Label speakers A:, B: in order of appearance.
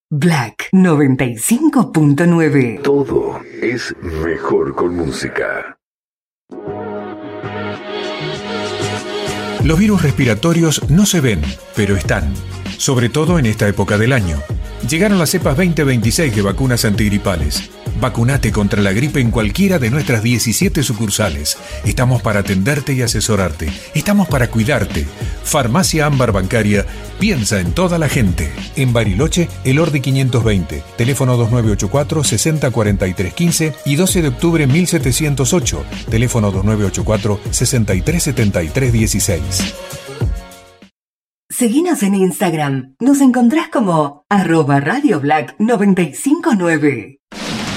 A: Black 95.9.
B: Todo es mejor con música.
C: Los virus respiratorios no se ven, pero están, sobre todo en esta época del año. Llegaron las cepas 2026 de vacunas antigripales. Vacunate contra la gripe en cualquiera de nuestras 17 sucursales. Estamos para atenderte y asesorarte. Estamos para cuidarte. Farmacia Ámbar Bancaria piensa en toda la gente. En Bariloche, El Ordi 520, teléfono 2984-604315 y 12 de octubre 1708, teléfono 2984-637316.
A: Seguinos en Instagram. Nos encontrás como @Radio Black 959.